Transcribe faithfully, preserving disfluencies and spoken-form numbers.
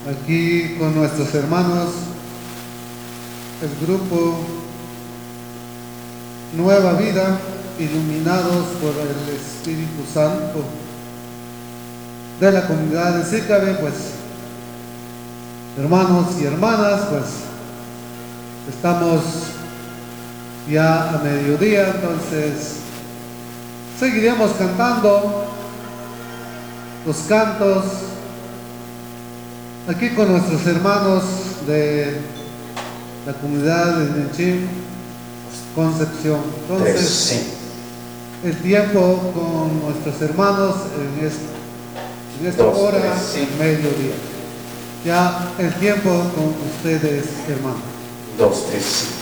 aquí con nuestros hermanos, el grupo Nueva Vida, iluminados por el Espíritu Santo de la comunidad de Sícabe. Pues hermanos y hermanas, pues estamos ya a mediodía, entonces seguiremos cantando los cantos aquí con nuestros hermanos de la comunidad de Nenchim, Concepción. Entonces, sí. El tiempo con nuestros hermanos en esta, en esta Dos, hora, tres, sí. mediodía. Ya el tiempo con ustedes, hermanos. Dos, tres, sí.